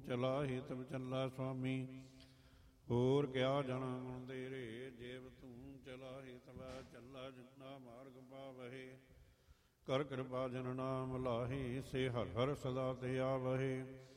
ਚਲਾਹੀ ਤਬ ਚੱਲਾ ਸੁਆਮੀ। ਹੋਰ ਕਿਆ ਜਣਾ ਗੁਣ ਤੇਰੇ, ਜੇਬ ਤੂੰ ਚਲਾਹੀ ਤਬੈ ਚੱਲਾ। ਜਿਨਾ ਮਾਰਗ ਪਾਵਹਿ ਕਰ ਕਿਰਪਾ ਜਨ ਨਾਮ ਲਾਹੀ, ਸੇ ਹਰ ਹਰ ਸਦਾ ਤੇ ਆਵਹਿ।